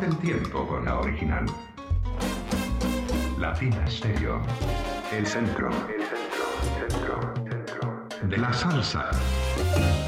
el tiempo con la original. Latina Stereo. El centro de la salsa.